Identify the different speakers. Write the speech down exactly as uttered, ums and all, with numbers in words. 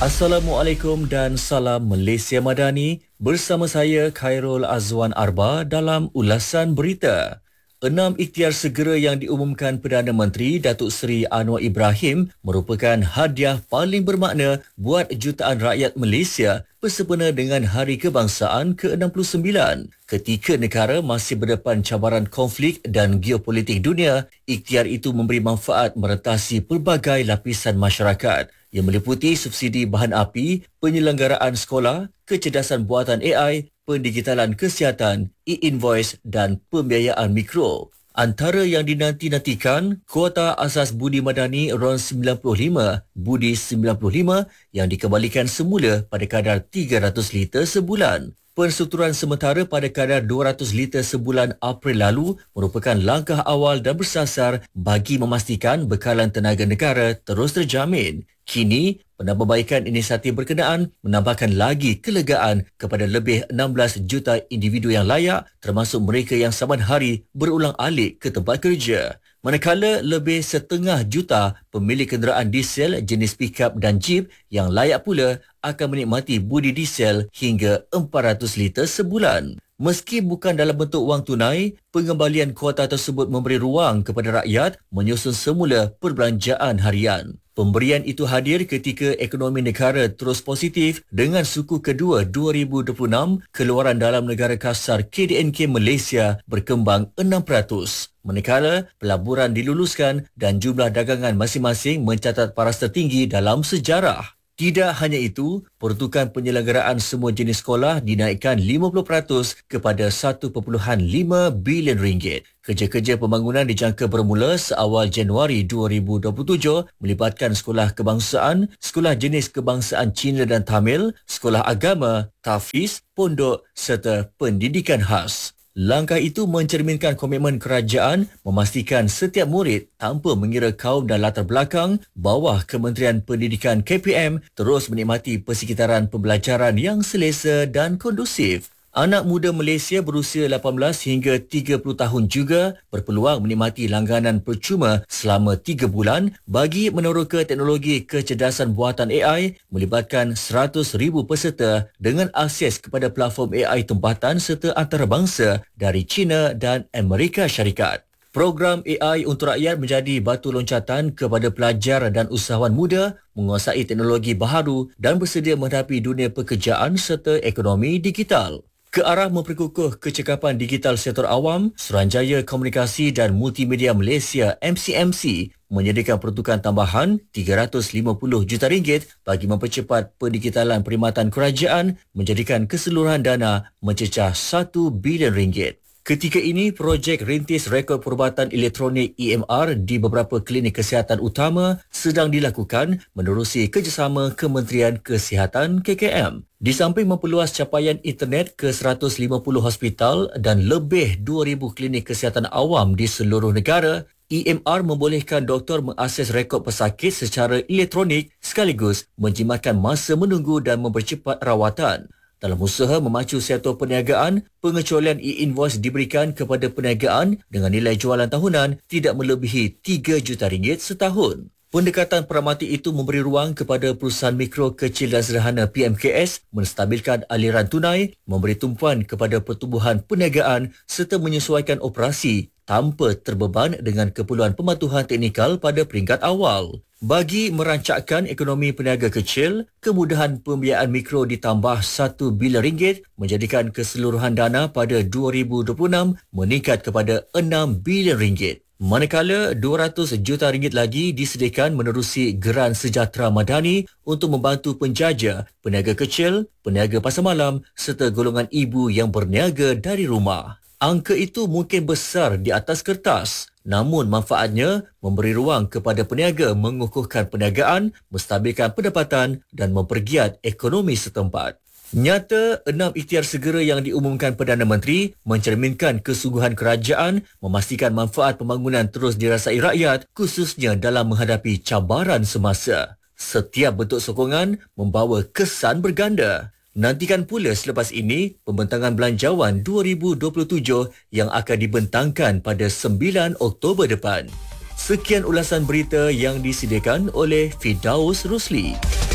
Speaker 1: Assalamualaikum dan salam Malaysia Madani. Bersama saya Khairul Azwan Arba dalam ulasan berita. Enam ikhtiar segera yang diumumkan Perdana Menteri Datuk Seri Anwar Ibrahim merupakan hadiah paling bermakna buat jutaan rakyat Malaysia bersempena dengan Hari Kebangsaan ke enam puluh sembilan. Ketika negara masih berdepan cabaran konflik dan geopolitik dunia, ikhtiar itu memberi manfaat merentasi pelbagai lapisan masyarakat yang meliputi subsidi bahan api, penyelenggaraan sekolah, kecerdasan buatan A I, pendigitalan kesihatan, e-invoice dan pembiayaan mikro. Antara yang dinanti-nantikan, kuota asas budi madani R O N sembilan puluh lima, budi sembilan puluh lima yang dikembalikan semula pada kadar tiga ratus liter sebulan. Penstrukturan sementara pada kadar dua ratus liter sebulan April lalu merupakan langkah awal dan bersasar bagi memastikan bekalan tenaga negara terus terjamin. Kini, penambahbaikan inisiatif berkenaan menambahkan lagi kelegaan kepada lebih enam belas juta individu yang layak termasuk mereka yang saban hari berulang alik ke tempat kerja. Manakala lebih setengah juta pemilik kenderaan diesel jenis pickup dan jeep yang layak pula akan menikmati budi diesel hingga empat ratus liter sebulan. Meski bukan dalam bentuk wang tunai, pengembalian kuota tersebut memberi ruang kepada rakyat menyusun semula perbelanjaan harian. Pemberian itu hadir ketika ekonomi negara terus positif dengan suku kedua dua ribu dua puluh enam keluaran dalam negara kasar K D N K Malaysia berkembang enam peratus. Manakala pelaburan diluluskan dan jumlah dagangan masing-masing mencatat paras tertinggi dalam sejarah. Tidak hanya itu, peruntukan penyelenggaraan semua jenis sekolah dinaikkan lima puluh peratus kepada satu perpuluhan lima bilion ringgit. Kerja-kerja pembangunan dijangka bermula seawal Januari dua ribu dua puluh tujuh melibatkan sekolah kebangsaan, sekolah jenis kebangsaan Cina dan Tamil, sekolah agama, tahfiz, pondok serta pendidikan khas. Langkah itu mencerminkan komitmen kerajaan memastikan setiap murid tanpa mengira kaum dan latar belakang bawah Kementerian Pendidikan K P M terus menikmati persekitaran pembelajaran yang selesa dan kondusif. Anak muda Malaysia berusia lapan belas hingga tiga puluh tahun juga berpeluang menikmati langganan percuma selama tiga bulan bagi meneroka teknologi kecerdasan buatan A I melibatkan seratus ribu peserta dengan akses kepada platform A I tempatan serta antarabangsa dari China dan Amerika Syarikat. Program A I untuk rakyat menjadi batu loncatan kepada pelajar dan usahawan muda menguasai teknologi baharu dan bersedia menghadapi dunia pekerjaan serta ekonomi digital. Ke arah memperkukuh kecekapan digital sektor awam, Suruhanjaya Komunikasi dan Multimedia Malaysia M C M C menyediakan peruntukan tambahan tiga ratus lima puluh juta ringgit bagi mempercepat pendigitalan perkhidmatan kerajaan menjadikan keseluruhan dana mencecah satu bilion ringgit. Ketika ini, projek rintis rekod perubatan elektronik E M R di beberapa klinik kesihatan utama sedang dilakukan menerusi kerjasama Kementerian Kesihatan K K M. Di samping memperluas capaian internet ke seratus lima puluh hospital dan lebih dua ribu klinik kesihatan awam di seluruh negara, E M R membolehkan doktor mengakses rekod pesakit secara elektronik sekaligus menjimatkan masa menunggu dan mempercepat rawatan. Dalam usaha memacu sektor perniagaan, pengecualian e-invoice diberikan kepada perniagaan dengan nilai jualan tahunan tidak melebihi tiga juta ringgit setahun. Pendekatan pragmatik itu memberi ruang kepada perusahaan mikro, kecil dan sederhana P M K S menstabilkan aliran tunai, memberi tumpuan kepada pertumbuhan perniagaan serta menyesuaikan operasi tanpa terbeban dengan keperluan pematuhan teknikal pada peringkat awal. Bagi merancakkan ekonomi peniaga kecil, kemudahan pembiayaan mikro ditambah satu bilion ringgit menjadikan keseluruhan dana pada dua ribu dua puluh enam meningkat kepada enam bilion ringgit. Manakala dua ratus juta ringgit lagi disediakan menerusi Geran Sejahtera Madani untuk membantu penjaja, peniaga kecil, peniaga pasar malam serta golongan ibu yang berniaga dari rumah. Angka itu mungkin besar di atas kertas, namun manfaatnya memberi ruang kepada peniaga mengukuhkan perniagaan, menstabilkan pendapatan dan mempergiat ekonomi setempat. Nyata, enam ikhtiar segera yang diumumkan Perdana Menteri mencerminkan kesungguhan kerajaan memastikan manfaat pembangunan terus dirasai rakyat khususnya dalam menghadapi cabaran semasa. Setiap bentuk sokongan membawa kesan berganda. Nantikan pula selepas ini pembentangan belanjawan dua ribu dua puluh tujuh yang akan dibentangkan pada sembilan Oktober depan. Sekian ulasan berita yang disediakan oleh Firdaus Rusli.